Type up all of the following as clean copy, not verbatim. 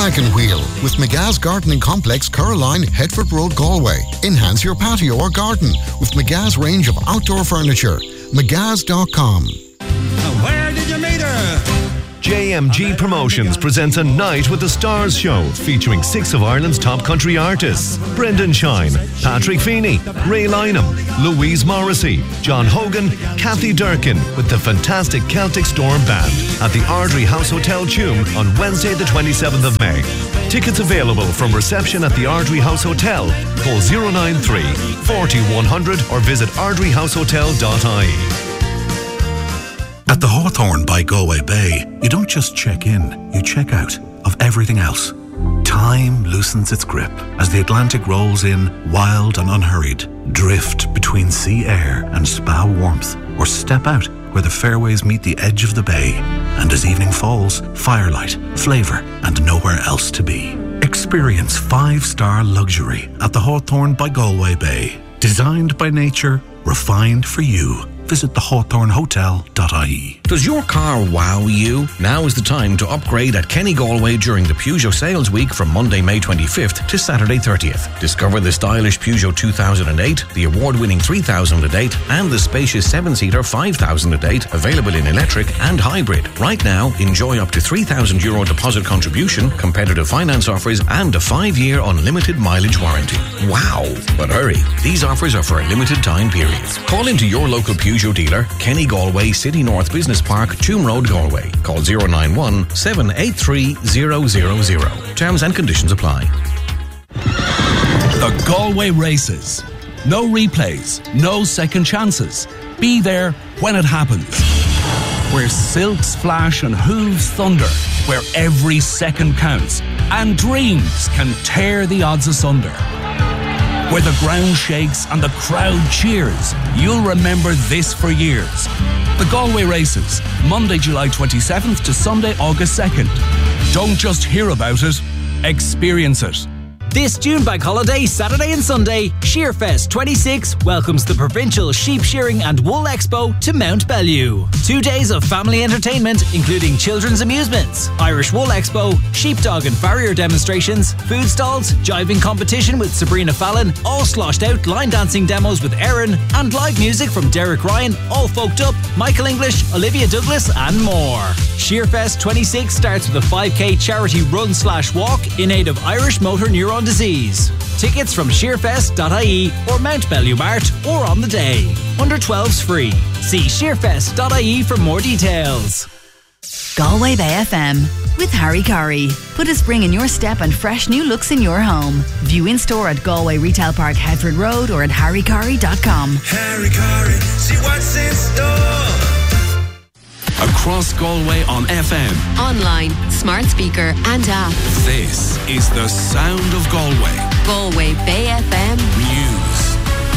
Wagon Wheel with McGah's Gardening Complex, Caroline, Headford Road, Galway. Enhance your patio or garden with McGah's range of outdoor furniture. McGah's.com. Where did you meet her? JMG Promotions presents a Night with the Stars show featuring 6 of Ireland's top country artists: Brendan Shine, Patrick Feeney, Ray Lynham, Louise Morrissey, John Hogan, Kathy Durkin with the fantastic Celtic Storm Band at the Ardrey House Hotel Tuam on Wednesday the 27th of May. Tickets available from reception at the Ardrey House Hotel. Call 093 40 100 or visit ardreyhousehotel.ie. At the Hawthorne by Galway Bay, you don't just check in, you check out of everything else. Time loosens its grip as the Atlantic rolls in, wild and unhurried. Drift between sea air and spa warmth, or step out where the fairways meet the edge of the bay. And as evening falls, firelight, flavour, and nowhere else to be. Experience 5-star luxury at the Hawthorne by Galway Bay. Designed by nature, refined for you. Visit thehawthornehotel.ie. Does your car wow you? Now is the time to upgrade at Kenny Galway during the Peugeot Sales Week from Monday, May 25th to Saturday 30th. Discover the stylish Peugeot 2008, the award-winning 3008 and the spacious 7-seater 5008 available in electric and hybrid. Right now, enjoy up to €3,000 deposit contribution, competitive finance offers and a 5-year unlimited mileage warranty. Wow! But hurry, these offers are for a limited time period. Call into your local Peugeot dealer, Kenny Galway, City North Business Park, Tuam Road, Galway. Call 091 783 000. Terms and conditions apply. The Galway Races. No replays, no second chances. Be there when it happens. Where silks flash and hooves thunder. Where every second counts and dreams can tear the odds asunder. Where the ground shakes and the crowd cheers. You'll remember this for years. The Galway Races, Monday, July 27th to Sunday, August 2nd. Don't just hear about it, experience it. This June bank holiday, Saturday and Sunday, Shearfest 26 welcomes the Provincial Sheep Shearing and Wool Expo to Mount Bellew. 2 days of family entertainment, including children's amusements, Irish Wool Expo, sheepdog and farrier demonstrations, food stalls, jiving competition with Sabrina Fallon, all sloshed out line dancing demos with Erin, and live music from Derek Ryan, All Folked Up, Michael English, Olivia Douglas and more. Shearfest 26 starts with a 5k charity run/walk in aid of Irish motor neuron disease. Tickets from shearfest.ie or Mount Bellew Mart or on the day. Under 12's free. See shearfest.ie for more details. Galway Bay FM with Harry Curry. Put a spring in your step and fresh new looks in your home. View in store at Galway Retail Park, Headford Road or at harrycurry.com. Harry Curry, see what's in store. Across Galway on FM, online, smart speaker and app. this is the sound of Galway. Galway Bay FM News.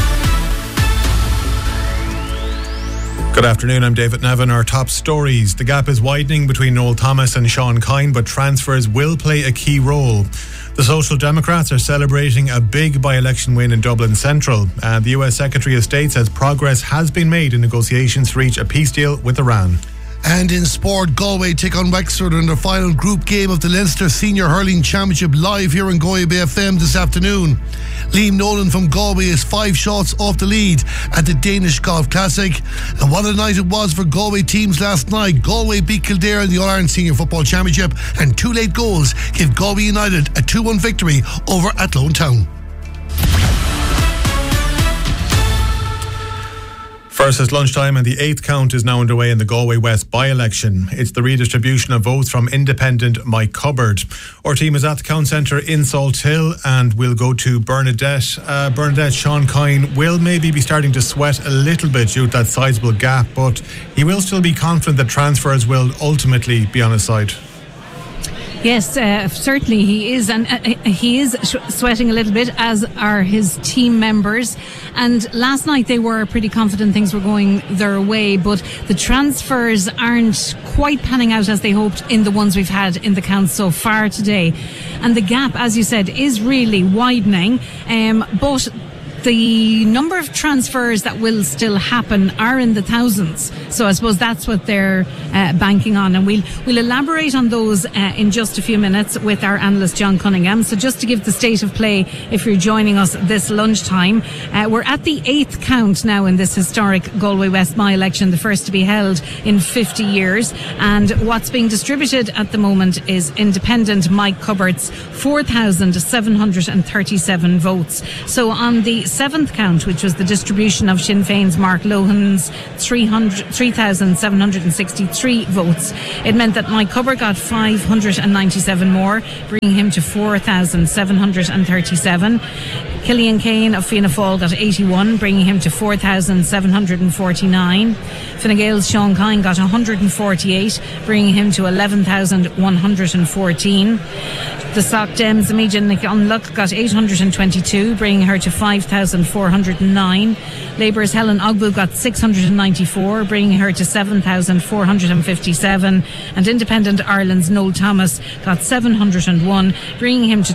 Good afternoon, I'm David Nevin. Our top stories. The gap is widening between Noel Thomas and Sean Kine, but transfers will play a key role. The Social Democrats are celebrating a big by-election win in Dublin Central. And the US Secretary of State says progress has been made in negotiations to reach a peace deal with Iran. And in sport, Galway take on Wexford in their final group game of the Leinster Senior Hurling Championship live here on Galway Bay FM this afternoon. Liam Nolan from Galway is 5 shots off the lead at the Danish Golf Classic. And what a night it was for Galway teams last night. Galway beat Kildare in the All-Ireland Senior Football Championship, and 2 late goals give Galway United a 2-1 victory over Athlone Town. First is lunchtime and the 8th count is now underway in the Galway West by-election. It's the redistribution of votes from independent Mike Cubbard. Our team is at the count centre in Salthill and we'll go to Bernadette. Bernadette, Sean Kine will maybe be starting to sweat a little bit due to that sizable gap, but he will still be confident that transfers will ultimately be on his side. Yes, certainly he is, and he is sweating a little bit, as are his team members. And last night they were pretty confident things were going their way, but the transfers aren't quite panning out as they hoped in the ones we've had in the count so far today. And the gap, as you said, is really widening, but the number of transfers that will still happen are in the thousands. So I suppose that's what they're banking on, and we'll elaborate on those in just a few minutes with our analyst John Cunningham. So just to give the state of play, if you're joining us this lunchtime, we're at the 8th count now in this historic Galway West by-election, the first to be held in 50 years. And what's being distributed at the moment is independent Mike Cupboard's 4,737 votes. So on the 7th count, which was the distribution of Sinn Féin's Mark Lohan's 3,763 votes, it meant that Mike Cupboard got 597 more, bringing him to 4,737. Killian Kane of Fianna Fáil got 81, bringing him to 4,749. Fine Gael's Sean Kine got 148, bringing him to 11,114. The Soc Dems' Amicia Nic Unluck got 822, bringing her to 5,409. Labour's Helen Ogbu got 694, bringing her to 7,457. And Independent Ireland's Noel Thomas got 701, bringing him to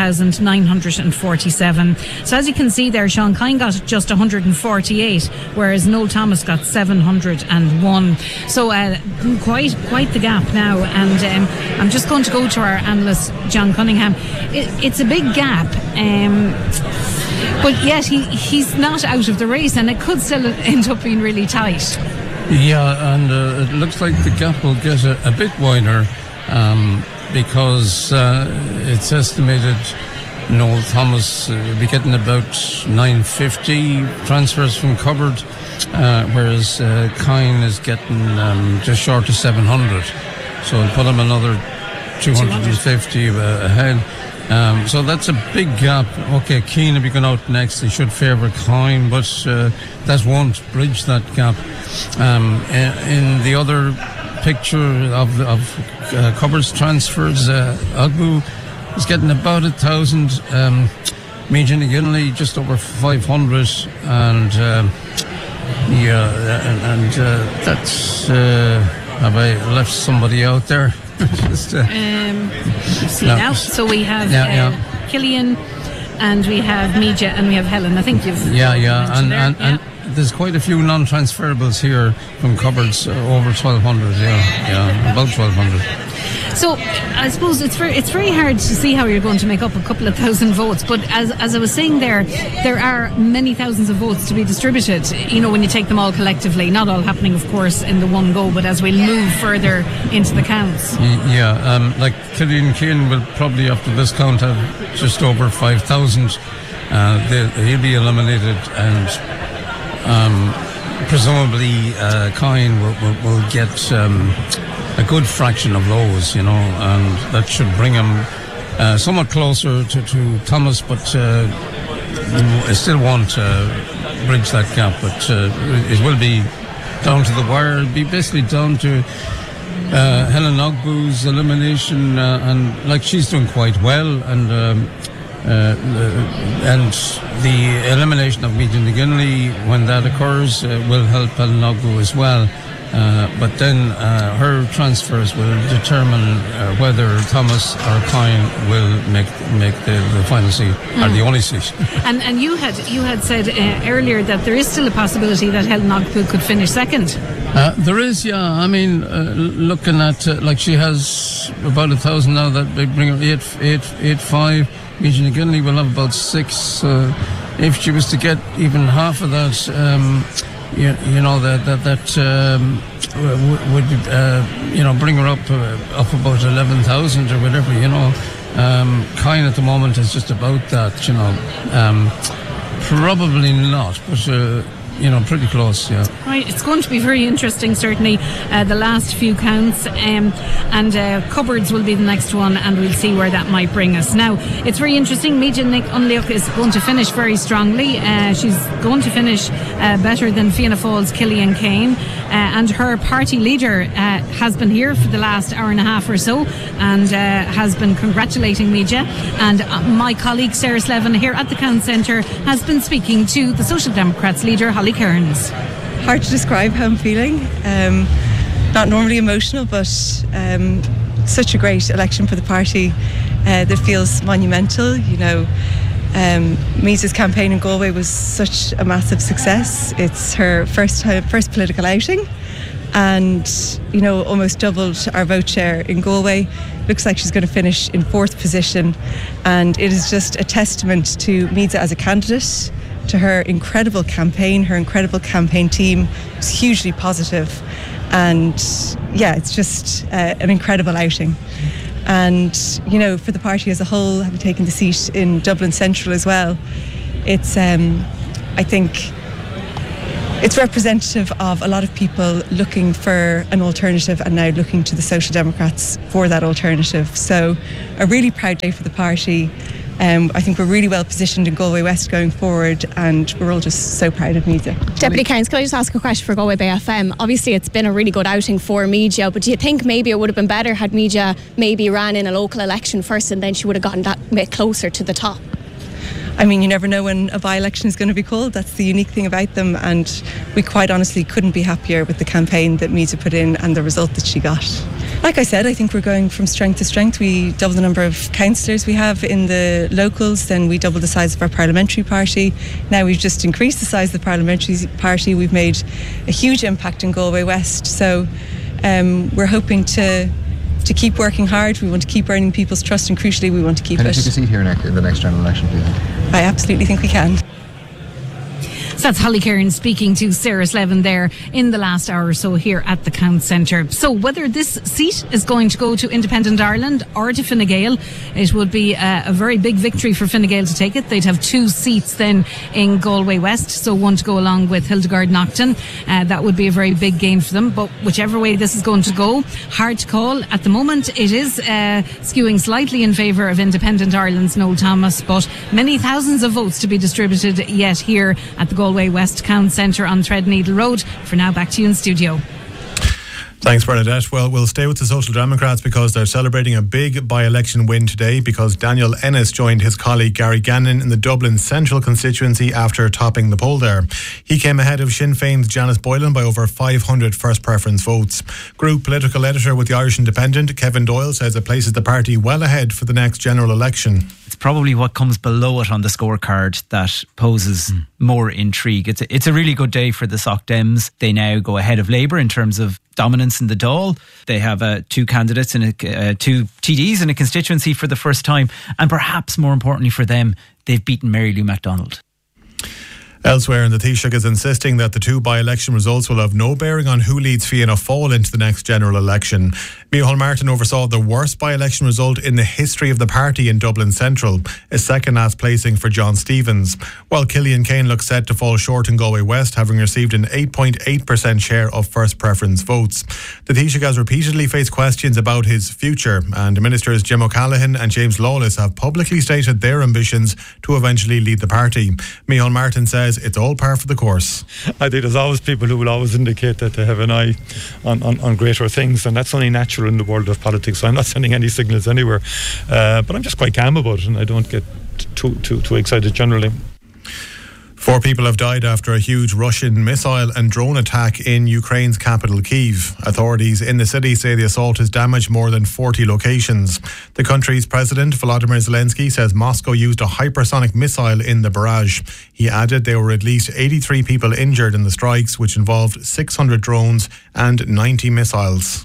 12,947. So as you can see there, Sean Kine got just 148, whereas Noel Thomas got 701. So quite the gap now. And I'm just going to go to our analyst John Cunningham. It's a big gap, but yet he's not out of the race, and it could still end up being really tight. Yeah, and it looks like the gap will get a bit wider, because it's estimated Noel Thomas will be getting about 950 transfers from Cupboard, whereas Kine is getting just short of 700. So it'll put him another 250 ahead. So that's a big gap. Okay, Keane will be going out next. They should favour Kine, but that won't bridge that gap. In the other picture of Cupboard's transfers, Ogbu is getting about 1,000. Amicia Nic Unluck just over 500, and that's. Have I left somebody out there? See now. So we have Killian, and we have Amicia, and we have Helen. I think you've and there's quite a few non-transferables here from Cupboards, over 1,200. About 1,200. So I suppose it's very hard to see how you're going to make up a couple of thousand votes, but as I was saying there are many thousands of votes to be distributed, when you take them all collectively, not all happening of course in the one go, but as we move further into the counts. Like Killian Kane will probably after this count have just over 5,000. He'll be eliminated, and presumably Kine will get a good fraction of those, and that should bring him somewhat closer to Thomas, but I still won't bridge that gap. But it will be down to the wire. It'll be basically down to Helen Ogbu's elimination, and like she's doing quite well, and the elimination of Amicia Nic Unluck, when that occurs, will help Helen Ogbu as well. But then her transfers will determine whether Thomas or Kine will make the final seat, or the only seat. And you had said earlier that there is still a possibility that Helen Ogbu could finish second. There is, yeah. I mean, looking at like she has about 1,000 now. That they bring her 8,5. Amicia Nic Unluck will have about 6. If she was to get even half of that. Would bring her up about 11,000 or whatever. Kine at the moment is just about that. Probably not, but pretty close. Yeah. Right, it's going to be very interesting. Certainly, the last few counts, and Cupboards will be the next one, and we'll see where that might bring us. Now, it's very interesting. Amicia Nic Unluck is going to finish very strongly. She's going to finish better than Fianna Fáil's Killian Kane, and her party leader has been here for the last hour and a half or so, and has been congratulating Amicia. And my colleague Sarah Slevin here at the Count Centre has been speaking to the Social Democrats leader Holly Cairns. Hard to describe how I'm feeling. Not normally emotional, but such a great election for the party that feels monumental. Misa's campaign in Galway was such a massive success. It's her first political outing, and almost doubled our vote share in Galway. Looks like she's going to finish in 4th position, and it is just a testament to Misa as a candidate, to her incredible campaign, her incredible campaign team. It's hugely positive, and it's just an incredible outing. And for the party as a whole, having taken the seat in Dublin Central as well, it's I think it's representative of a lot of people looking for an alternative and now looking to the Social Democrats for that alternative. So a really proud day for the party. I think we're really well positioned in Galway West going forward, and we're all just so proud of Media. Deputy Kearns, could I just ask a question for Galway Bay FM? Obviously it's been a really good outing for Media, but do you think maybe it would have been better had Media maybe ran in a local election first and then she would have gotten that bit closer to the top? I mean, you never know when a by-election is going to be called. That's the unique thing about them, and we quite honestly couldn't be happier with the campaign that Media put in and the result that she got. Like I said, I think we're going from strength to strength. We double the number of councillors we have in the locals, then we double the size of our parliamentary party. Now we've just increased the size of the parliamentary party. We've made a huge impact in Galway West, so we're hoping to keep working hard. We want to keep earning people's trust, and crucially we want to keep it. Can you take a seat here in the next general election, please? I absolutely think we can. So that's Holly Cairns speaking to Sarah Slevin there in the last hour or so here at the Count Centre. So whether this seat is going to go to Independent Ireland or to Fine Gael, it would be a very big victory for Fine Gael to take it. They'd have 2 seats then in Galway West, so one to go along with Hildegard Naughton. That would be a very big gain for them, but whichever way this is going to go, hard to call. At the moment it is skewing slightly in favour of Independent Ireland's Noel Thomas, but many thousands of votes to be distributed yet here at the Galway West Count Centre on Threadneedle Road. For now, back to you in studio. Thanks, Bernadette. Well, we'll stay with the Social Democrats because they're celebrating a big by-election win today, because Daniel Ennis joined his colleague Gary Gannon in the Dublin Central constituency after topping the poll there. He came ahead of Sinn Féin's Janice Boylan by over 500 first preference votes. Group political editor with the Irish Independent, Kevin Doyle, says it places the party well ahead for the next general election. It's probably what comes below it on the scorecard that poses more intrigue. It's a really good day for the Soc Dems. They now go ahead of Labour in terms of dominance in the Dáil. They have 2 candidates and 2 TDs in a constituency for the first time, and perhaps more importantly for them, they've beaten Mary Lou MacDonald. Elsewhere in the Taoiseach is insisting that the 2 by-election results will have no bearing on who leads Fianna Fáil into the next general election. Micheál Martin oversaw the worst by-election result in the history of the party in Dublin Central, a second-last placing for John Stevens, while Killian Kane looks set to fall short in Galway West, having received an 8.8% share of first preference votes. The Taoiseach has repeatedly faced questions about his future, and Ministers Jim O'Callaghan and James Lawless have publicly stated their ambitions to eventually lead the party. Micheál Martin says it's all par for the course. I think there's always people who will always indicate that they have an eye on greater things, and that's only natural in the world of politics, so I'm not sending any signals anywhere, but I'm just quite calm about it, and I don't get too excited generally. 4 people have died after a huge Russian missile and drone attack in Ukraine's capital, Kyiv. Authorities in the city say the assault has damaged more than 40 locations. The country's president, Volodymyr Zelensky, says Moscow used a hypersonic missile in the barrage. He added there were at least 83 people injured in the strikes, which involved 600 drones and 90 missiles.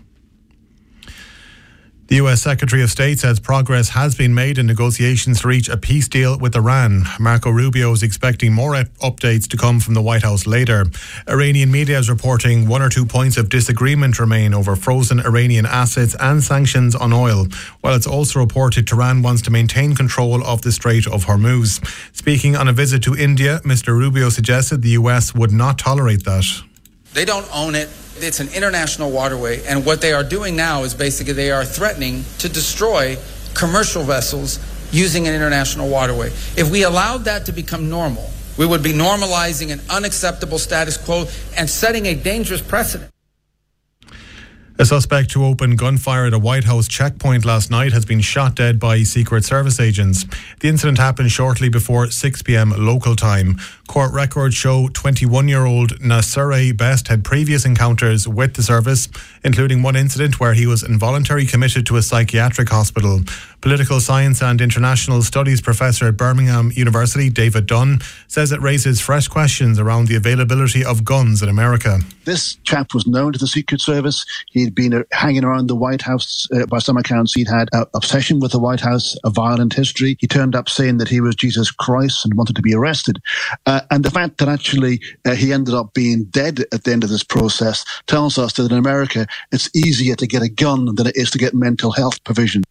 The US Secretary of State says progress has been made in negotiations to reach a peace deal with Iran. Marco Rubio is expecting more updates to come from the White House later. Iranian media is reporting 1 or 2 points of disagreement remain over frozen Iranian assets and sanctions on oil, while it's also reported Tehran wants to maintain control of the Strait of Hormuz. Speaking on a visit to India, Mr. Rubio suggested the US would not tolerate that. They don't own it. It's an international waterway, and what they are doing now is basically they are threatening to destroy commercial vessels using an international waterway. If we allowed that to become normal, we would be normalizing an unacceptable status quo and setting a dangerous precedent. A suspect who opened gunfire at a White House checkpoint last night has been shot dead by Secret Service agents. The incident happened shortly before 6 p.m. local time. Court records show 21-year-old Nasireh Best had previous encounters with the service, including one incident where he was involuntarily committed to a psychiatric hospital. Political Science and International Studies Professor at Birmingham University, David Dunn, says it raises fresh questions around the availability of guns in America. This chap was known to the Secret Service. He'd been hanging around the White House. By some accounts, he'd had an obsession with the White House, a violent history. He turned up saying that he was Jesus Christ and wanted to be arrested. And the fact that actually he ended up being dead at the end of this process tells us that in America, it's easier to get a gun than it is to get mental health provision.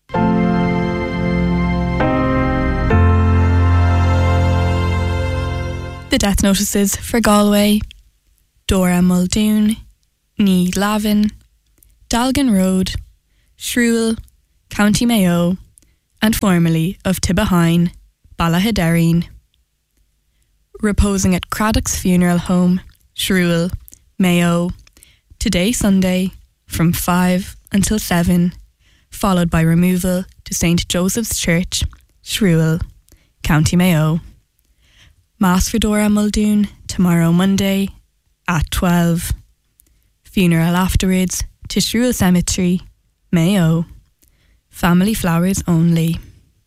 The death notices for Galway: Dora Muldoon, Ní Lavin, Dalgan Road, Shrewell, County Mayo, and formerly of Tibahine, Ballaghaderreen. Reposing at Craddock's Funeral Home, Shrewell, Mayo, today Sunday from 5 until 7, followed by removal to St. Joseph's Church, Shrewell, County Mayo. Mass for Dora Muldoon tomorrow Monday at 12. Funeral afterwards to Shrewell Cemetery, Mayo. Family flowers only.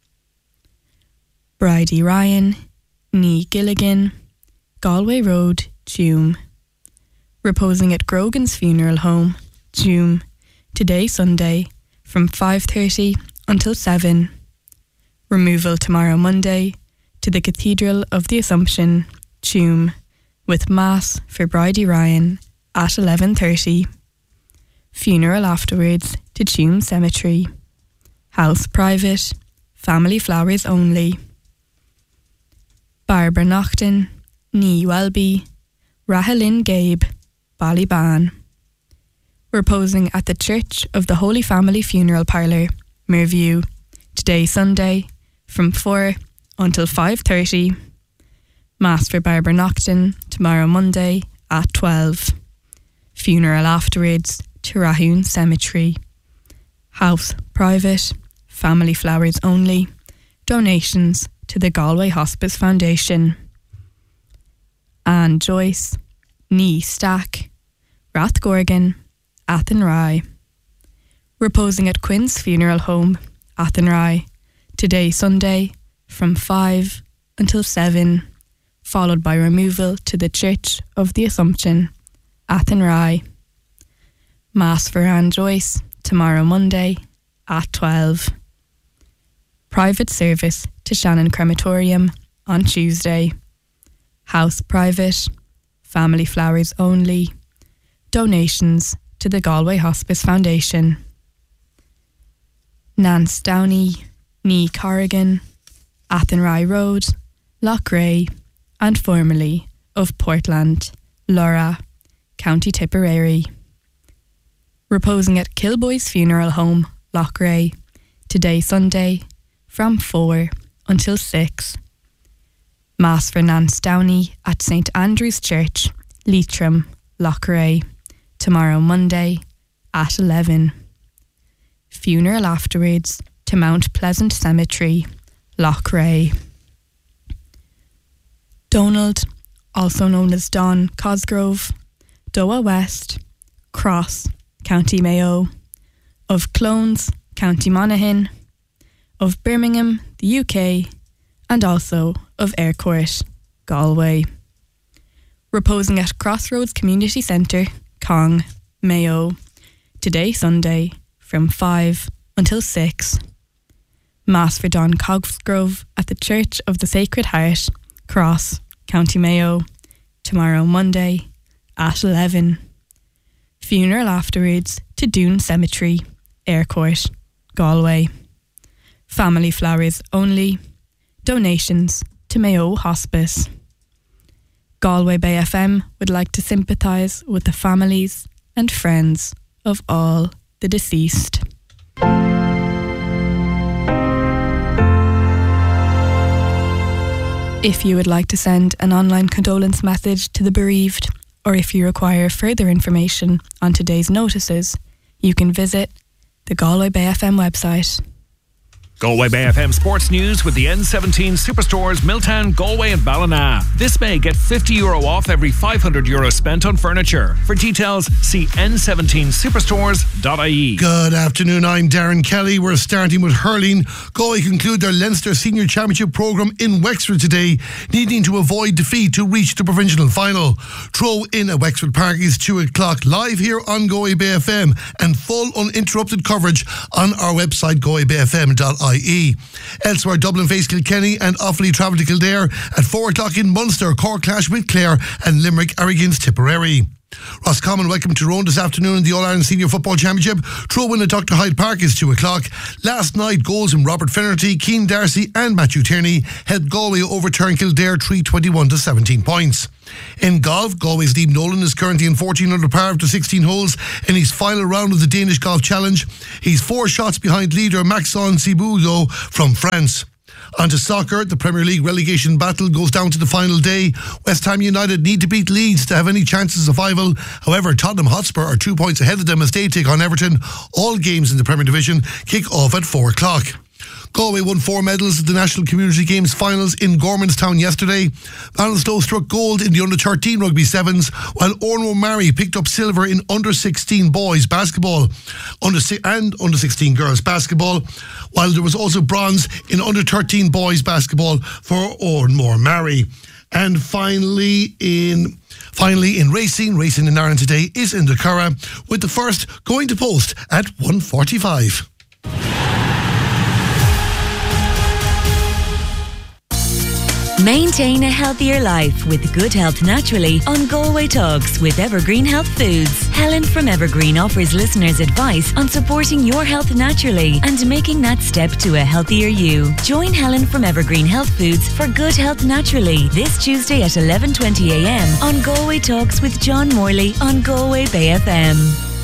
Bridie Ryan, Ní Gilligan, Galway Road, Tuam. Reposing at Grogan's Funeral Home, Tuam, today Sunday from 5:30 until 7. Removal tomorrow Monday to the Cathedral of the Assumption, Tuam, with Mass for Bridie Ryan at 11:30. Funeral afterwards to Tuam Cemetery. House private, family flowers only. Barbara Naughton, Ní Welby, Rahalyn Gabe, Ballyban. Reposing at the Church of the Holy Family Funeral Parlour, Merview, today Sunday from 4 until 5:30. Mass for Barbara Naughton tomorrow Monday at 12. Funeral afterwards to Rahoon Cemetery. House private, family flowers only. Donations to the Galway Hospice Foundation. Anne Joyce, Ní Stack, Rathgorgan, Athenry. Reposing at Quinn's Funeral Home, Athenry, today Sunday from 5 until 7, followed by removal to the Church of the Assumption, Athenry. Mass for Anne Joyce tomorrow Monday at 12. Private service to Shannon Crematorium on Tuesday. House private, family flowers only. Donations to the Galway Hospice Foundation. Nance Downey, Ní Corrigan, Athenry Road, Loughrea, and formerly of Portland, Laura, County Tipperary. Reposing at Kilboy's Funeral Home, Loughrea, today Sunday from 4 until 6. Mass for Nance Downey at St. Andrew's Church, Leitrim, Loughrea, tomorrow Monday at 11. Funeral afterwards to Mount Pleasant Cemetery, Loughrea. Donald, also known as Don Cosgrove, Doa West, Cross, County Mayo, of Clones, County Monaghan, of Birmingham, the UK, and also of Aircourt, Galway. Reposing at Crossroads Community Centre, Cong, Mayo, today Sunday from 5 until 6. Mass for Don Cosgrove at the Church of the Sacred Heart, Cross, County Mayo, tomorrow Monday at 11. Funeral afterwards to Doon Cemetery, Aircourt, Galway. Family flowers only. Donations to Mayo Hospice. Galway Bay FM would like to sympathise with the families and friends of all the deceased. If you would like to send an online condolence message to the bereaved, or if you require further information on today's notices, you can visit the Galway Bay FM website. Galway Bay FM Sports News with the N17 Superstores Milltown, Galway and Ballina. This May, get €50 off every €500 spent on furniture. For details, see n17superstores.ie. Good afternoon, I'm Darren Kelly. We're starting with hurling. Galway conclude their Leinster Senior Championship programme in Wexford today, needing to avoid defeat to reach the provincial final. Throw in at Wexford Park is 2 o'clock, live here on Galway Bay FM, and full uninterrupted coverage on our website galwaybayfm.ie. Elsewhere, Dublin face Kilkenny and Offaly travel to Kildare. At 4 o'clock in Munster, Cork clash with Clare, and Limerick are against Tipperary. Roscommon welcome Tyrone this afternoon in the All-Ireland Senior Football Championship. Throw-in at Dr. Hyde Park is 2 o'clock. Last night, goals from Robert Finnerty, Keane Darcy and Matthew Tierney helped Galway overturn Kildare 321 to 17 points. In golf, Galway's Liam Nolan is currently in 14 under par after 16 holes in his final round of the Danish Golf Challenge. He's 4 shots behind leader Maxon Cibulo from France. On to soccer, the Premier League relegation battle goes down to the final day. West Ham United need to beat Leeds to have any chances of survival. However, Tottenham Hotspur are 2 points ahead of them as they take on Everton. All games in the Premier Division kick off at 4 o'clock. Galway won 4 medals at the National Community Games finals in Gormanstown yesterday. Ballinstow struck gold in the under-13 rugby sevens, while Ormo Mary picked up silver in under-16 boys basketball and under-16 girls basketball, while there was also bronze in under-13 boys basketball for Ormo Mary. And finally in racing in Ireland today is in the Curragh, with the first going to post at 1:45. Maintain a healthier life with Good Health Naturally on Galway Talks with Evergreen Health Foods. Helen from Evergreen offers listeners advice on supporting your health naturally and making that step to a healthier you. Join Helen from Evergreen Health Foods for Good Health Naturally this Tuesday at 11:20am on Galway Talks with John Morley on Galway Bay FM.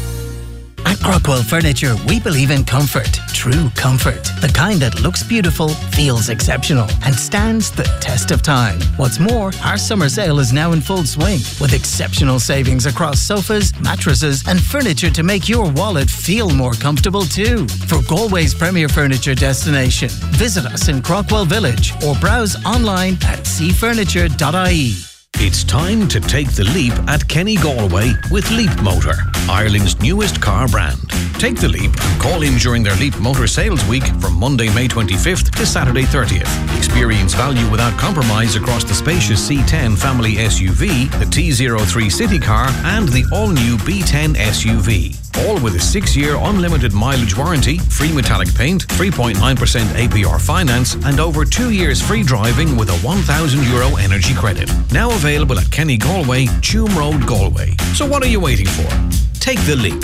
At Crockwell Furniture, we believe in comfort, true comfort. The kind that looks beautiful, feels exceptional, and stands the test of time. What's more, our summer sale is now in full swing, with exceptional savings across sofas, mattresses, and furniture to make your wallet feel more comfortable too. For Galway's premier furniture destination, visit us in Crockwell Village or browse online at cfurniture.ie. It's time to take the leap at Kenny Galway with Leap Motor, Ireland's newest car brand. Take the leap and call in during their Leap Motor Sales Week from Monday, May 25th to Saturday 30th. Experience value without compromise across the spacious C10 family SUV, the T03 City Car and the all-new B10 SUV. All with a 6-year unlimited mileage warranty, free metallic paint, 3.9% APR finance and over 2 years free driving with a €1,000 energy credit. Now available at Kenny Galway, Tuam Road, Galway. So what are you waiting for? Take the leap.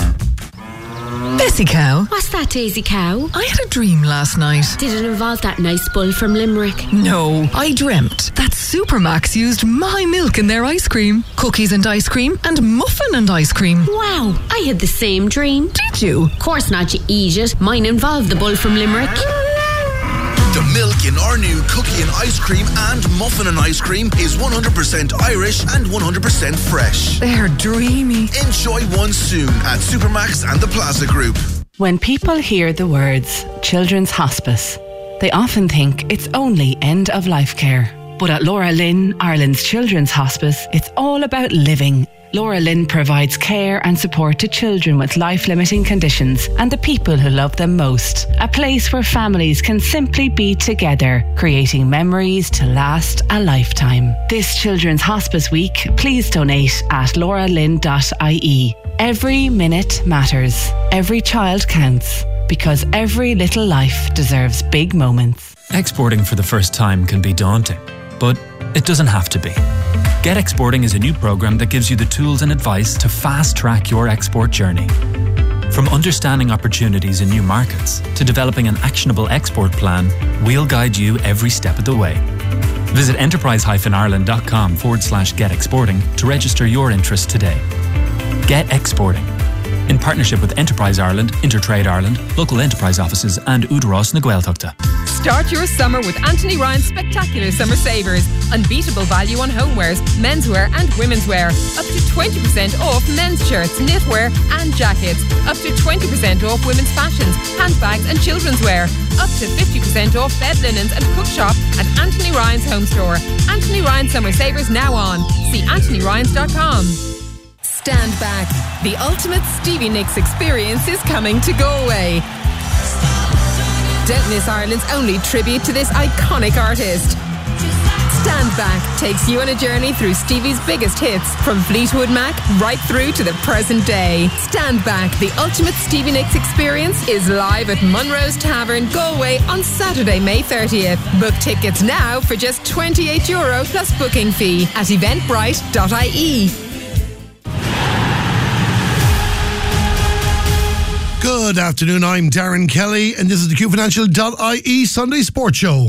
Bessie Cow. What's that, Daisy Cow? I had a dream last night. Did it involve that nice bull from Limerick? No, I dreamt that Supermax used my milk in their ice cream, cookies and ice cream, and muffin and ice cream. Wow, I had the same dream. Did you? Of course not, you idiot. Mine involved the bull from Limerick. The milk in our new cookie and ice cream and muffin and ice cream is 100% Irish and 100% fresh. They're dreamy. Enjoy one soon at Supermax and the Plaza Group. When people hear the words Children's Hospice, they often think it's only end-of-life care. But at Laura Lynn, Ireland's Children's Hospice, it's all about living. Laura Lynn provides care and support to children with life-limiting conditions and the people who love them most. A place where families can simply be together, creating memories to last a lifetime. This Children's Hospice Week, please donate at lauralynn.ie. Every minute matters. Every child counts. Because every little life deserves big moments. Exporting for the first time can be daunting, but it doesn't have to be. Get Exporting is a new program that gives you the tools and advice to fast-track your export journey. From understanding opportunities in new markets to developing an actionable export plan, we'll guide you every step of the way. Visit enterprise-ireland.com/getexporting to register your interest today. Get Exporting. in partnership with Enterprise Ireland, Intertrade Ireland, local enterprise offices and Udros na Gaeltachta. Start your summer with Anthony Ryan's spectacular summer savers. Unbeatable value on homewares, menswear and womenswear. Up to 20% off men's shirts, knitwear and jackets. Up to 20% off women's fashions, handbags and children's wear. Up to 50% off bed linens and cook shop at Anthony Ryan's home store. Anthony Ryan Summer Savers now on. See anthonyryans.com. Stand back. The ultimate Stevie Nicks experience is coming to Galway. Don't miss Ireland's only tribute to this iconic artist. Stand Back takes you on a journey through Stevie's biggest hits, from Fleetwood Mac right through to the present day. Stand Back, the ultimate Stevie Nicks experience, is live at Munro's Tavern, Galway on Saturday, May 30th. Book tickets now for just €28 plus booking fee at eventbrite.ie. Good afternoon, I'm Darren Kelly and this is the QFinancial.ie Sunday Sports Show.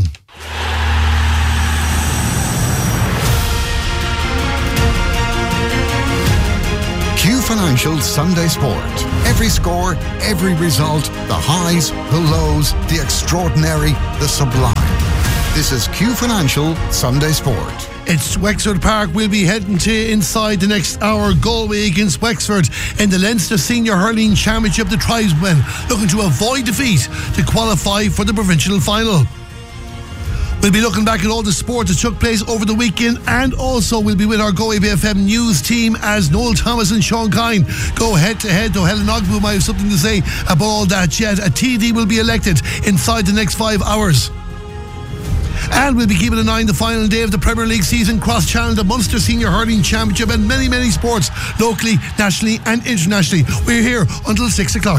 Q Financial Sunday Sport. Every score, every result, the highs, the lows, the extraordinary, the sublime. This is Q Financial Sunday Sport. It's Wexford Park. We'll be heading to inside the next hour. Galway against Wexford in the Leinster Senior Hurling Championship. The tribesmen looking to avoid defeat to qualify for the provincial final. We'll be looking back at all the sport that took place over the weekend, and also we'll be with our Galway Bay FM news team as Noel Thomas and Sean Kine go head to head. Though Helen Ogbu might have something to say about all that yet. A TD will be elected inside the next 5 hours. And we'll be keeping an eye on the final day of the Premier League season, cross-channel, the Munster Senior Hurling Championship, and many, many sports, locally, nationally and internationally. We're here until 6 o'clock.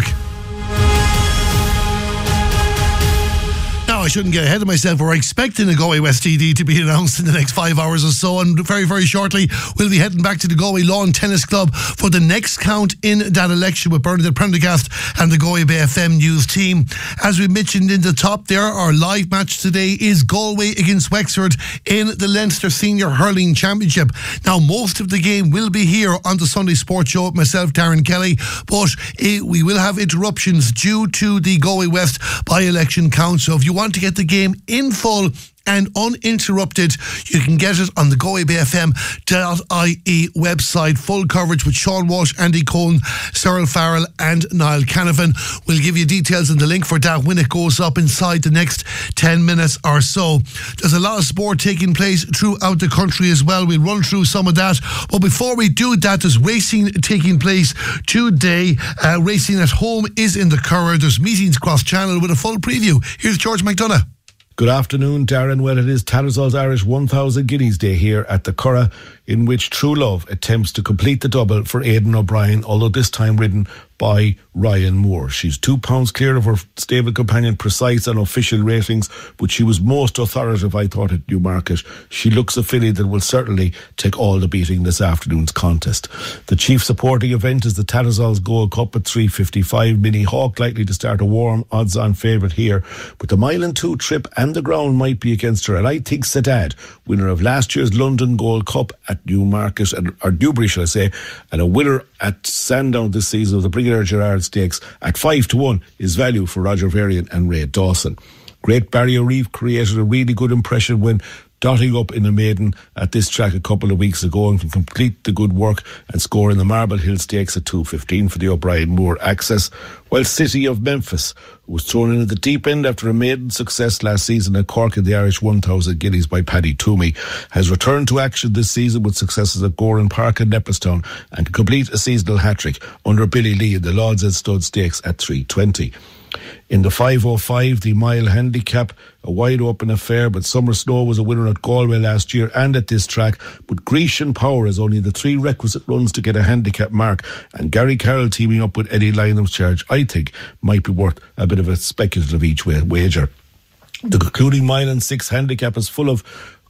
Now, I shouldn't get ahead of myself. We're expecting a Galway West TD to be announced in the next 5 hours or so, and very, very shortly we'll be heading back to the Galway Lawn Tennis Club for the next count in that election with Bernadette Prendergast and the Galway Bay FM news team. As we mentioned in the top there, our live match today is Galway against Wexford in the Leinster Senior Hurling Championship. Now, most of the game will be here on the Sunday Sports Show with myself, Darren Kelly, but we will have interruptions due to the Galway West by-election count. So if you want to get the game in full and uninterrupted, you can get it on the GalwayBayFM.ie website. Full coverage with Sean Walsh, Andy Cohen, Cyril Farrell and Niall Canavan. We'll give you details and the link for that when it goes up inside the next 10 minutes or so. There's a lot of sport taking place throughout the country as well. We'll run through some of that. But before we do that, there's racing taking place today. Racing at home is in the Curragh. There's meetings cross-channel with a full preview. Here's George McDonough. Good afternoon, Darren. Well, it is Tattersalls Irish 1000 Guineas Day here at the Curragh, in which True Love attempts to complete the double for Aidan O'Brien, although this time ridden by Ryan Moore. She's 2 pounds clear of her stable companion Precise on official ratings, but she was most authoritative, I thought, at Newmarket. She looks a filly that will certainly take all the beating this afternoon's contest. The chief supporting event is the Tattersalls Gold Cup at 3:55. Minnie Hawk likely to start a warm odds-on favourite here, but the mile and 2 trip and the ground might be against her. And I think Sadad, winner of last year's London Gold Cup at Newmarket, or Newbury, shall I say, and a winner at Sandown this season of the Brigadier Gerard Stakes at 5-1 is value for Roger Varian and Ray Dawson. Great Barrier Reef created a really good impression when dotting up in a maiden at this track a couple of weeks ago and can complete the good work and score in the Marble Hill Stakes at 2:15 for the O'Brien Moore access, while City of Memphis, who was thrown in at the deep end after a maiden success last season at Cork in the Irish 1000 Guineas by Paddy Toomey, has returned to action this season with successes at Goran Park and Leopardstown and can complete a seasonal hat-trick under Billy Lee in the Lords End Stud Stakes at 3:20. In the 5:05, the mile handicap, a wide open affair, but Summer Snow was a winner at Galway last year and at this track, but Grecian Power has only the 3 requisite runs to get a handicap mark, and Gary Carroll teaming up with Eddie Lynham's charge, I think, might be worth a bit of a speculative each way wager. The concluding mile and 6 handicap is full of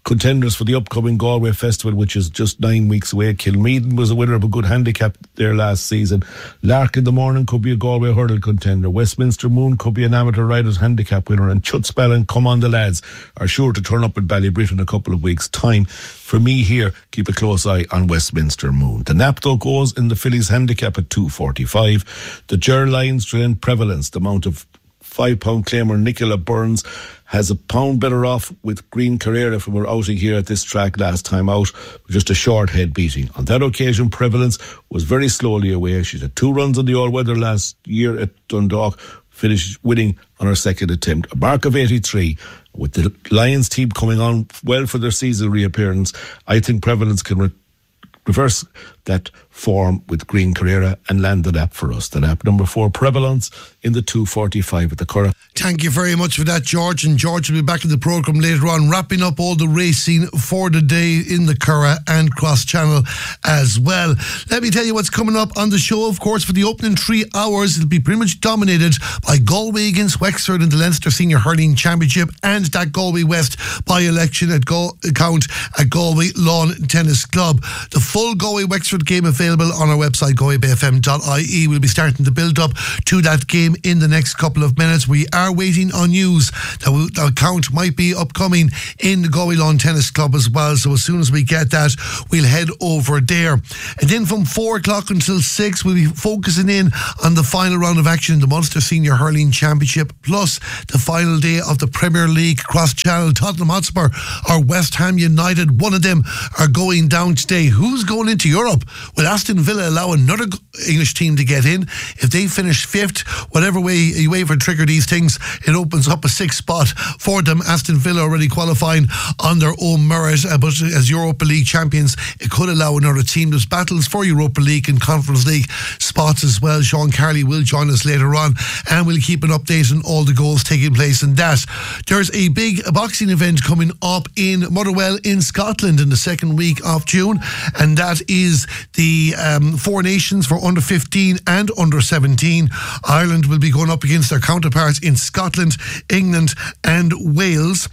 contenders for the upcoming Galway Festival, which is just 9 weeks away. Kilmeaden was a winner of a good handicap there last season. Lark in the Morning could be a Galway hurdle contender. Westminster Moon could be an amateur riders handicap winner. And Chutzbell and Come On the Lads are sure to turn up at Ballybrit in a couple of weeks' time. For me here, keep a close eye on Westminster Moon. The Napto goes in the fillies handicap at 2.45. The Ger Lions train Prevalence, the mount of £5 claimer Nicola Burns, has a pound better off with Green Carrera from her outing here at this track last time out, just a short head beating. On that occasion, Prevalence was very slowly away. She's had 2 runs on the all-weather last year at Dundalk, finished winning on her second attempt. A mark of 83. With the Lions team coming on well for their season reappearance, I think Prevalence can reverse that form with Green Carrera and land the nap for us. The nap number 4, Prevalence, in the 2.45 at the Curragh. Thank you very much for that, George. And George will be back in the programme later on, wrapping up all the racing for the day in the Curragh and Cross Channel as well. Let me tell you what's coming up on the show. Of course, for the opening 3 hours, it'll be pretty much dominated by Galway against Wexford in the Leinster Senior Hurling Championship and that Galway West by-election at count at Galway Lawn Tennis Club. The full Galway-Wexford game available on our website, galwaybfm.ie. We'll be starting to build up to that game in the next couple of minutes. We are waiting on news that count might be upcoming in the Galway Lawn Tennis Club as well. So as soon as we get that, we'll head over there. And then from 4 o'clock until 6, we'll be focusing in on the final round of action in the Munster Senior Hurling Championship, plus the final day of the Premier League Cross Channel. Tottenham Hotspur or West Ham United, one of them are going down today. Who's going into Europe? Will Aston Villa allow another English team to get in? If they finish 5th, whatever way you UEFA trigger these things, it opens up a 6th spot for them. Aston Villa already qualifying on their own merit, but as Europa League champions, it could allow another team. There's battles for Europa League and Conference League spots as well. Sean Carley will join us later on, and we'll keep an update on all the goals taking place in that. There's a big boxing event coming up in Motherwell in Scotland in the second week of June, and that is the Four Nations for under 15 and under 17. Ireland will be going up against their counterparts in Scotland, England and Wales.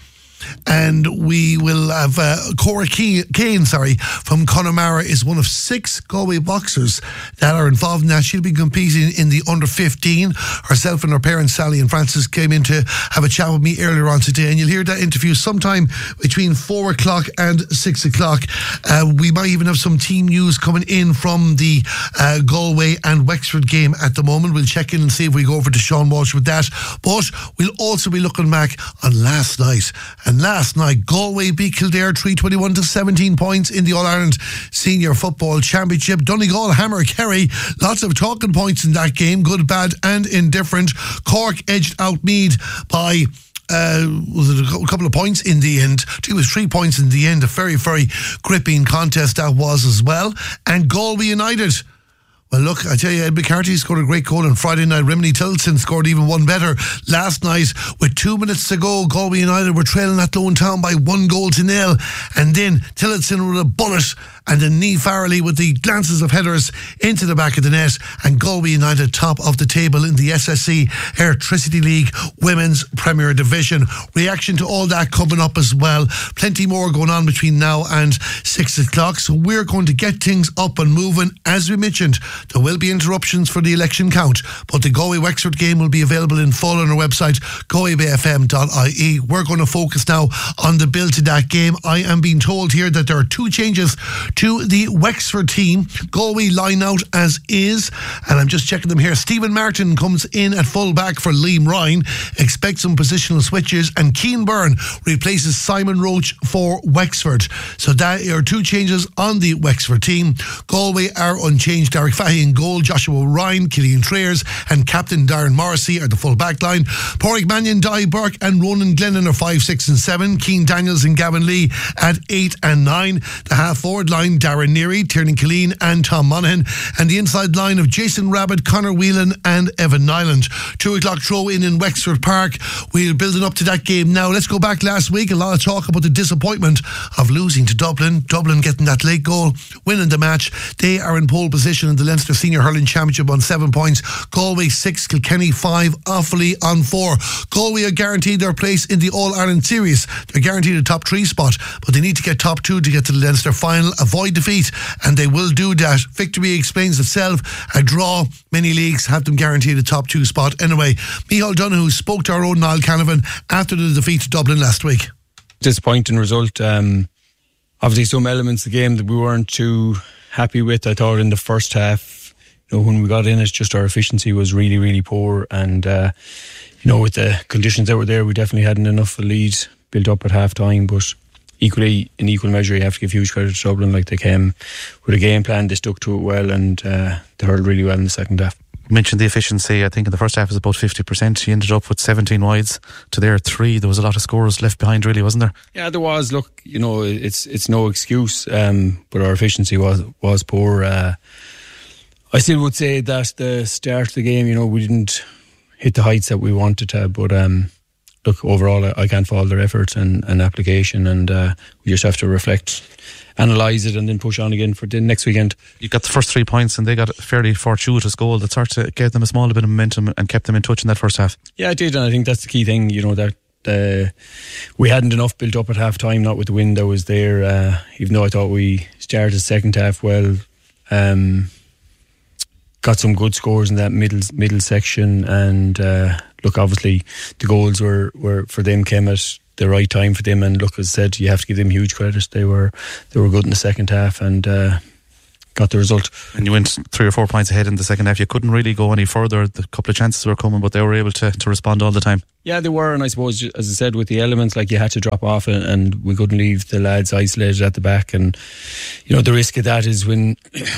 And we will have Cora Kane from Connemara is one of 6 Galway boxers that are involved in that. She'll be competing in the under 15. Herself and her parents Sally and Francis came in to have a chat with me earlier on today, and you'll hear that interview sometime between 4 o'clock and 6 o'clock. We might even have some team news coming in from the Galway and Wexford game at the moment. We'll check in and see if we go over to Sean Walsh with that, but we'll also be looking back on last night. And last night, Galway beat Kildare 321 to 17 points in the All-Ireland Senior Football Championship. Donegal hammer Kerry. Lots of talking points in that game, good, bad and indifferent. Cork edged out Meath by was it a couple of points in the end? It was 3 points in the end. A very, very gripping contest that was as well. And Galway United, well, look, I tell you, Ed McCarthy scored a great goal on Friday night. Rimini Tillotson scored even one better last night. With 2 minutes to go, Galway United were trailing at Lone Town by 1-0. And then Tillotson with a bullet and then Niamh Farrelly with the glances of headers into the back of the net, and Galway United top of the table in the SSC Electricity League Women's Premier Division. Reaction to all that coming up as well. Plenty more going on between now and 6 o'clock, so we're going to get things up and moving. As we mentioned, there will be interruptions for the election count, but the Galway-Wexford game will be available in full on our website, galwaybfm.ie. We're going to focus now on the build to that game. I am being told here that there are 2 changes to the Wexford team. Galway line out as is, and I'm just checking them here. Stephen Martin comes in at full back for Liam Ryan. Expect some positional switches, and Keane Byrne replaces Simon Roach for Wexford. So that are 2 changes on the Wexford team. Galway are unchanged. Derek Fahy in goal, Joshua Ryan, Killian Trayers and captain Darren Morrissey are the full back line. Pádraig Mannion, Di Burke and Ronan Glennon are 5, 6 and 7. Keane Daniels and Gavin Lee at 8 and 9. The half forward line, Darren Neary, Tiernan Killeen and Tom Monaghan, and the inside line of Jason Rabbit, Conor Whelan and Evan Nyland. 2 o'clock throw in Wexford Park. We're building up to that game now. Let's go back last week. A lot of talk about the disappointment of losing to Dublin. Dublin getting that late goal, winning the match. They are in pole position in the Leinster Senior Hurling Championship on 7 points. Galway 6, Kilkenny 5, Offaly on 4. Galway are guaranteed their place in the All-Ireland Series. They're guaranteed a top 3 spot, but they need to get top 2 to get to the Leinster final, avoid defeat, and they will do that. Victory explains itself. A draw, many leagues have them guaranteed a top 2 spot. Anyway, Micheál Donoghue spoke to our own Niall Canavan after the defeat to Dublin last week. Disappointing result. Obviously some elements of the game that we weren't too happy with. I thought in the first half, when we got in, it's just our efficiency was really, really poor, and with the conditions that were there, we definitely hadn't enough of a lead built up at half time. But equally, in equal measure, you have to give huge credit to Dublin. Like, they came with a game plan, they stuck to it well, and they hurled really well in the second half. You mentioned the efficiency. I think in the first half it was about 50%. You ended up with 17 wides to their 3. There was a lot of scores left behind, really, wasn't there? Yeah, there was. Look, it's no excuse, but our efficiency was poor. I still would say that the start of the game, we didn't hit the heights that we wanted to, but look, overall, I can't fault their efforts and application, and we just have to reflect, analyse it, and then push on again for the next weekend. You got the first 3 points, and they got a fairly fortuitous goal that sort of gave them a small bit of momentum and kept them in touch in that first half. Yeah, it did, and I think that's the key thing, that we hadn't enough built up at half time, not with the wind that was there, even though I thought we started the second half well. Got some good scores in that middle section, and look, obviously the goals were for them, came at the right time for them, and look, as I said, you have to give them huge credit. They were good in the second half, and got the result. And you went 3 or 4 points ahead in the second half. You couldn't really go any further. The couple of chances were coming, but they were able to respond all the time. Yeah, they were, and I suppose, as I said, with the elements, like, you had to drop off, and we couldn't leave the lads isolated at the back. And the risk of that is when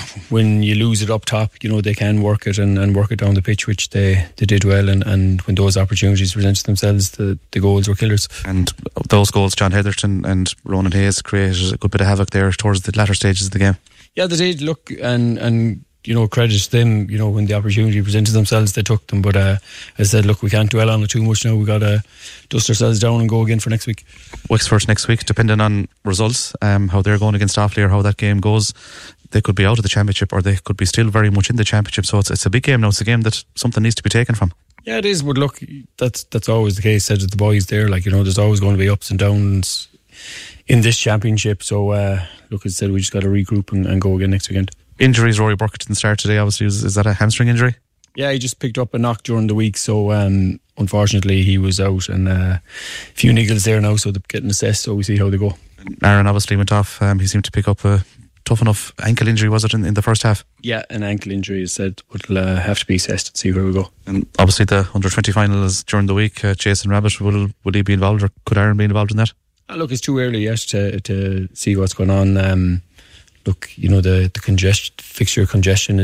you lose it up top, they can work it and work it down the pitch, which they did well. And when those opportunities presented themselves, the goals were killers. And those goals, John Heatherton and Ronan Hayes, created a good bit of havoc there towards the latter stages of the game. Yeah, they did. Look, and credit to them, when the opportunity presented themselves, they took them. But as I said, look, we can't dwell on it too much now. We've got to dust ourselves down and go again for next week. Wexford next week, depending on results, how they're going against Offaly or how that game goes, they could be out of the championship, or they could be still very much in the championship. So it's a big game now. It's a game that something needs to be taken from. Yeah, it is. But look, that's always the case. Said to the boys there, there's always going to be ups and downs in this championship. So look, as I said, we just got to regroup and go again next weekend. Injuries, Rory Burke didn't start today, obviously. Is that a hamstring injury? Yeah, he just picked up a knock during the week, so unfortunately he was out, and a few niggles there now, so they're getting assessed, so we see how they go. And Aaron obviously went off. He seemed to pick up a tough enough ankle injury, was it, in the first half? Yeah, an ankle injury is said, but will have to be assessed and see where we go. And obviously the under-20 final is during the week. Jason Rabbit, will he be involved, or could Aaron be involved in that? Look, it's too early yet to see what's going on. Look, the fixture congestion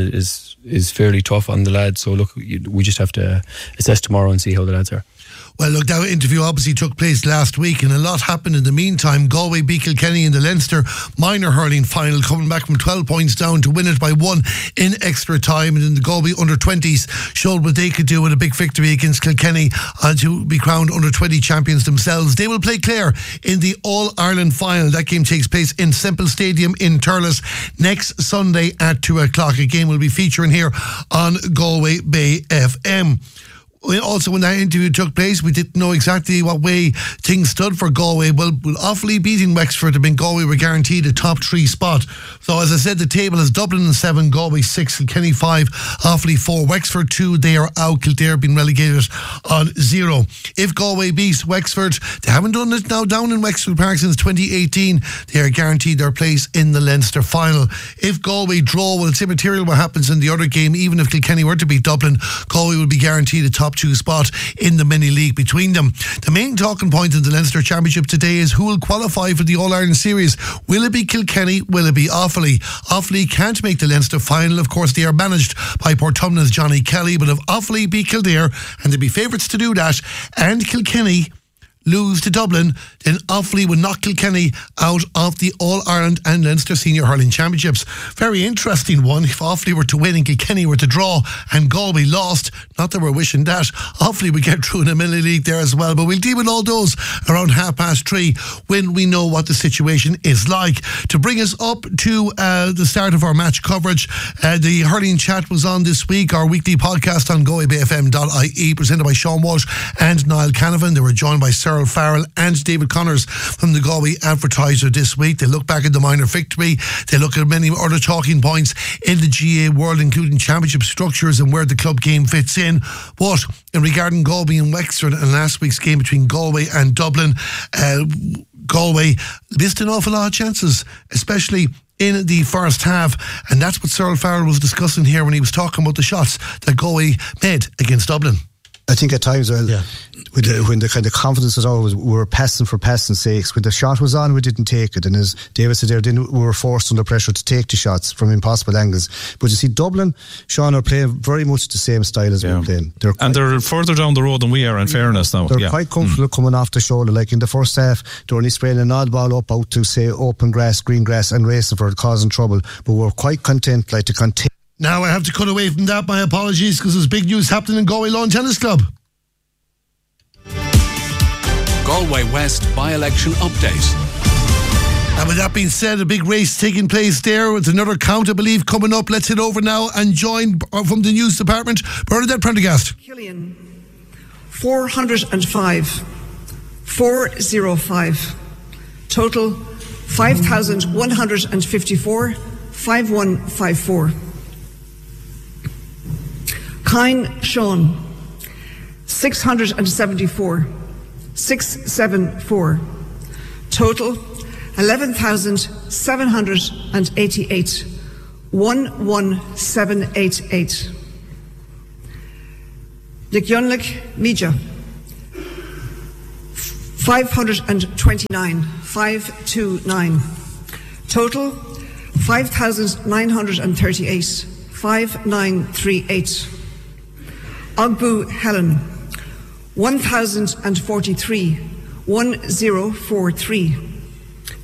is fairly tough on the lads. So look, we just have to assess tomorrow and see how the lads are. Well, look, that interview obviously took place last week, and a lot happened in the meantime. Galway beat Kilkenny in the Leinster minor hurling final, coming back from 12 points down to win it by 1 in extra time. And then the Galway under-20s showed what they could do with a big victory against Kilkenny to be crowned under-20 champions themselves. They will play Clare in the All-Ireland final. That game takes place in Semple Stadium in Thurles next Sunday at 2 o'clock. A game will be featuring here on Galway Bay FM. Also, when that interview took place, we didn't know exactly what way things stood for Galway. Well, Offaly beating Wexford, Galway were guaranteed a top 3 spot. So, as I said, the table is Dublin in 7, Galway 6, Kilkenny 5, Offaly 4, Wexford 2. They are out. Kildare being relegated on 0. If Galway beats Wexford, they haven't done it now down in Wexford Park since 2018. They are guaranteed their place in the Leinster final. If Galway draw, well, it's immaterial what happens in the other game. Even if Kilkenny were to beat Dublin, Galway will be guaranteed a top 2 spot in the mini league between them. The main talking point in the Leinster Championship today is who will qualify for the All-Ireland Series. Will it be Kilkenny? Will it be Offaly? Offaly can't make the Leinster final. Of course, they are managed by Portumna's Johnny Kelly, but if Offaly beat Kildare, and they'd be favourites to do that, and Kilkenny lose to Dublin, then Offaly would knock Kilkenny out of the All-Ireland and Leinster Senior Hurling Championships. Very interesting one. If Offaly were to win and Kilkenny were to draw and Galway lost, not that we're wishing that, Offaly would get through in the Millie League there as well. But we'll deal with all those around 3:30 when we know what the situation is like. To bring us up to the start of our match coverage, the Hurling Chat was on this week, our weekly podcast on goabfm.ie, presented by Sean Walsh and Niall Canavan. They were joined by Cyril Farrell and David Connors from the Galway Advertiser this week. They look back at the minor victory. They look at many other talking points in the GAA world, including championship structures and where the club game fits in. But in regarding Galway and Wexford and last week's game between Galway and Dublin, Galway missed an awful lot of chances, especially in the first half, and that's what Cyril Farrell was discussing here when he was talking about the shots that Galway made against Dublin. I think at times, when the kind of confidence was always, we were passing for passing sakes. When the shot was on, we didn't take it. And as David said there, then we were forced under pressure to take the shots from impossible angles. But you see, Dublin, Sean, are playing very much the same style as we're playing. They're further down the road than we are, in fairness now. They're quite comfortable coming off the shoulder. Like in the first half, they're only spraying an odd ball up out to, say, open grass, green grass, and racing for it, causing trouble. But we're quite content, to contain. Now I have to cut away from that. My apologies, because there's big news happening in Galway Lawn Tennis Club. Galway West by-election update. And with that being said, a big race taking place there with another count, I believe, coming up. Let's head over now and join from the news department, Bernadette Prendergast. Killian, 405. 405. Total, 5,154. 5154. Kine Sean, 674. 674. Total, 11,788. 11788. Nikyonlik Mija, 529. 529. Total, 5,938. 5938. Ogbu Helen, 1,043. 1043.